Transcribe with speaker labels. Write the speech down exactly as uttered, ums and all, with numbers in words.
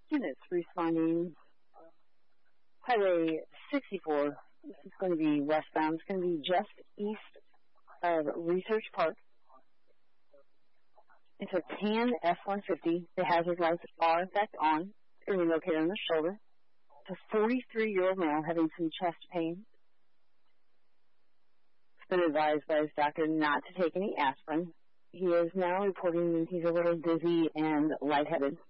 Speaker 1: units responding Highway sixty-four. This is going to be westbound. It's going to be just east of Research Park. It's a tan F one fifty. The hazard lights are in fact on. It's going to be located on the shoulder. It's a forty-three-year-old male having some chest pain. He's been advised by his doctor not to take any aspirin. He is now reporting that he's a little dizzy and lightheaded.